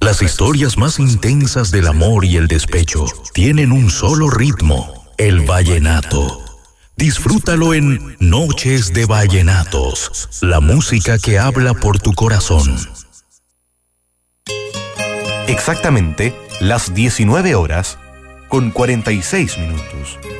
Las historias más intensas del amor y el despecho tienen un solo ritmo, el vallenato. Disfrútalo en Noches de Vallenatos, la música que habla por tu corazón. Exactamente las 19 horas con 46 minutos.